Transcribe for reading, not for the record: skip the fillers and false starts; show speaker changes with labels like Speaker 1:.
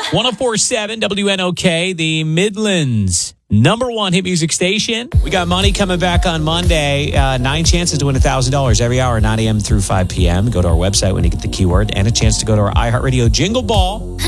Speaker 1: 104.7 WNOK, the Midlands #1 hit music station. We got money coming back on Monday. 9 chances to win $1,000 every hour, 9 a.m. through 5 p.m. Go to our website when you get the keyword and a chance to go to our iHeartRadio Jingle Ball.